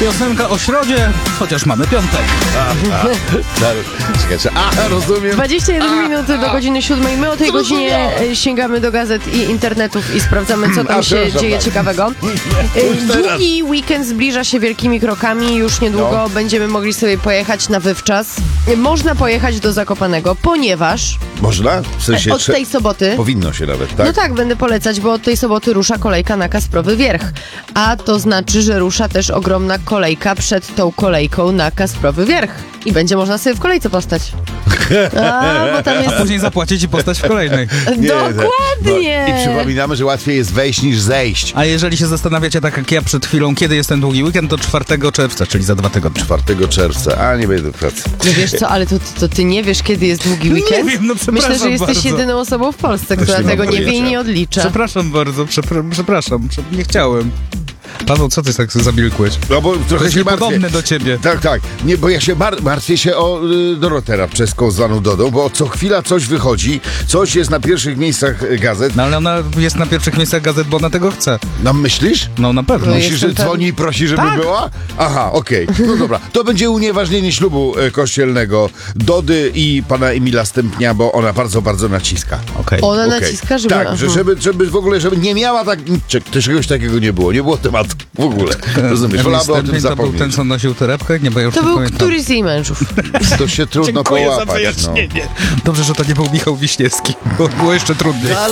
Piosenka o środzie, chociaż mamy piątek. Czekajcie, rozumiem. 21 minut do godziny 7. My o tej godzinie sięgamy do gazet i internetów i sprawdzamy, co tam się dzieje ciekawego. Długi weekend zbliża się wielkimi krokami. Już niedługo będziemy mogli sobie pojechać na wywczas. Można pojechać do Zakopanego, ponieważ Można? W sensie od tej soboty... powinno się nawet, tak? No tak, będę polecać, bo od tej soboty rusza kolejka na Kasprowy Wierch. A to znaczy, że rusza też ogromna kolejka przed tą kolejką na Kasprowy Wierch. I będzie można sobie w kolejce postać. Bo tam A jest... później zapłacić i postać w kolejnej. Dokładnie! I przypominamy, że łatwiej jest wejść niż zejść. A jeżeli się zastanawiacie, tak jak ja przed chwilą, kiedy jest ten długi weekend, to 4 czerwca, czyli za 2 tygodnie. 4 czerwca, nie będę do pracy. No wiesz co, ale to ty nie wiesz, kiedy jest długi weekend? Nie wiem, no przepraszam Myślę, że jesteś bardzo. jedyną osobą w Polsce, która nie mam tego nie wie i pojęcia. nie odlicza. Przepraszam bardzo, przepraszam, nie chciałem. Paweł, co ty tak zamilkłeś? No bo trochę To jest się martwię. niepodobne do ciebie. Tak. Nie, bo ja się martwię się o Dorotę Rabczewską zwaną Dodą, bo co chwila coś wychodzi, coś jest na pierwszych miejscach gazet. No ale ona jest na pierwszych miejscach gazet, bo ona tego chce. No myślisz? No na pewno. No Myślisz, że jestem dzwoni i prosi, żeby Tak. była? Aha, okej. No dobra. To będzie unieważnienie ślubu kościelnego Dody i pana Emila Stępnia, bo ona bardzo, bardzo naciska. Okej. Ona Okej. naciska, żeby... Tak, że żeby w ogóle, żeby nie miała tak... Czegoś takiego nie było. Nie było tematu w ogóle. Rozumiesz? Wolałaby o tym To był zapomnieć. ten, co nosił torebkę? Nie, bo ja już To nie był pamiętam. któryś z jej mężów. To się trudno połapać. No. Dobrze, że to nie był Michał Wiśniewski, bo było jeszcze trudniej.